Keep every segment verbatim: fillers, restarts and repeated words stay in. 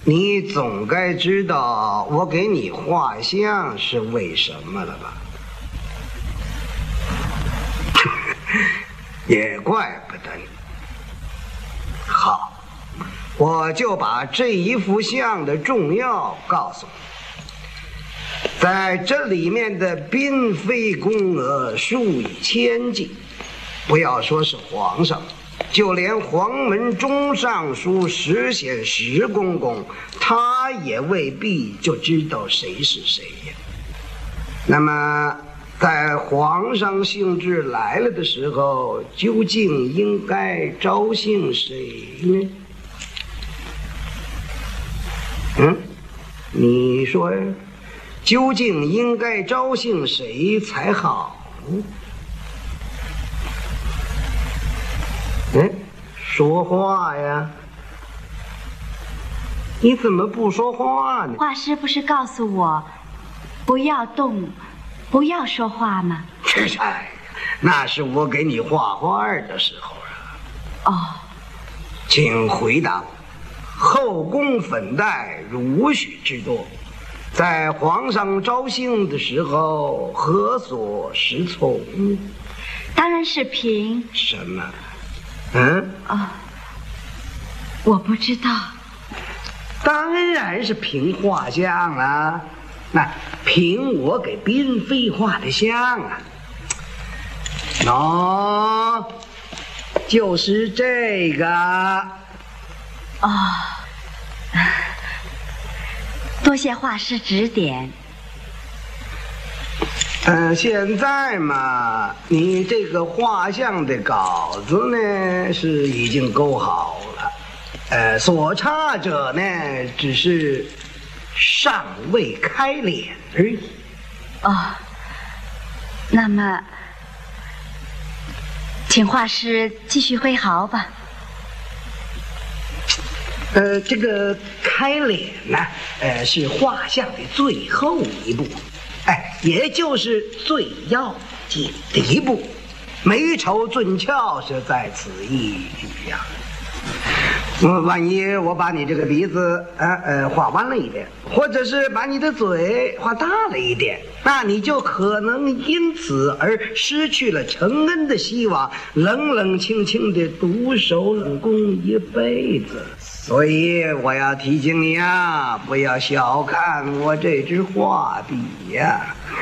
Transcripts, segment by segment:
你总该知道我给你画像是为什么了吧？也怪不得你。好，我就把这一幅像的重要告诉你。在这里面的嫔妃宫娥数以千计，不要说是皇上，就连黄门中尚书石显石公公，他也未必就知道谁是谁呀。那么在皇上兴致来了的时候，究竟应该招幸谁呢？嗯，你说呀？究竟应该招幸谁才好？嗯，说话呀！你怎么不说话呢？ 画师不是告诉我不要动，不要说话吗？ 哎，那是我给你画画的时候啊。 哦， 请回答我，后宫粉黛如许之多，在皇上招幸的时候何所适从？ 当然是凭什么？嗯？ 哦，我不知道。 当然是凭画像啊，那凭我给嫔妃画的像啊。喏，就是这个。 哦，多谢画师指点。 嗯、呃，现在嘛，你这个画像的稿子呢是已经勾好了，呃，所差者呢只是尚未开脸而已。 哦，那么，请画师继续挥毫吧。 呃，这个开脸呢，呃，是画像的最后一步。哎，也就是最要紧的一步，美丑俊俏是在此一举呀。嗯，万一我把你这个鼻子呃呃画弯了一点，或者是把你的嘴画大了一点，那你就可能因此而失去了承恩的希望，冷冷清清的独守冷宫一辈子。所以我要提醒你啊，不要小看我这支画笔呀。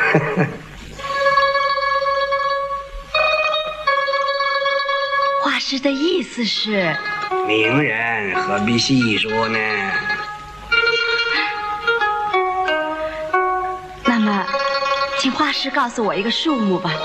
画师的意思是， 名人何必细说呢？ 那么，请画师告诉我一个数目吧。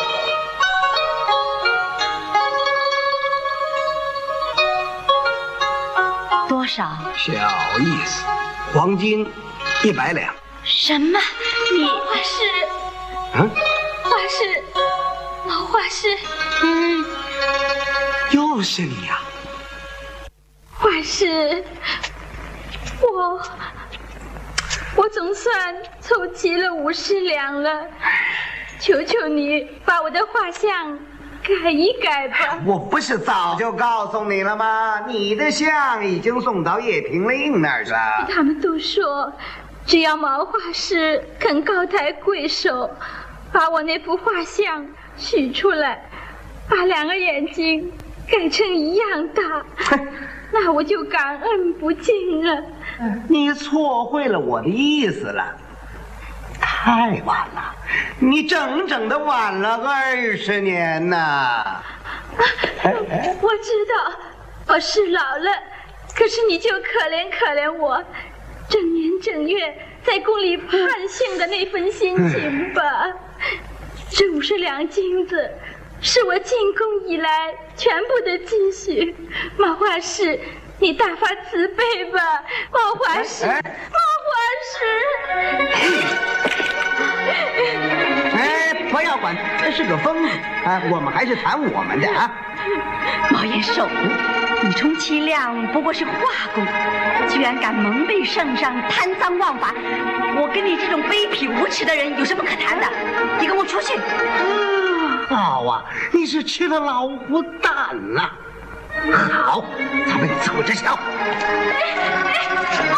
多少？ 小意思，黄金一百两。 什么？你画师？ 嗯？ 画师，老画师。 嗯，又是你呀、啊！ 画师，我我总算凑齐了五十两了，求求你把我的画像改一改吧。 我不是早就告诉你了吗？你的像已经送到叶平令那儿去了。 他们都说，只要毛画师肯高抬贵手，把我那幅画像取出来，把两个眼睛改成一样大，那我就感恩不尽了。 你错会了我的意思了，太晚了，你整整的晚了二十年呐！ 我知道我是老了，可是你就可怜可怜我，整年整月在宫里盼幸的那份心情吧。这五十两金子是我进宫以来全部的积蓄，毛画师，你大发慈悲吧，毛画师，毛画师。 哎，不要管他是个疯子啊，我们还是谈我们的啊。 毛延寿，你充其量不过是画工，居然敢蒙蔽圣上，贪赃枉法，我跟你这种卑鄙无耻的人有什么可谈的？你跟我出去！ 啊，好啊，你是吃了老虎胆了。好，咱们走着瞧。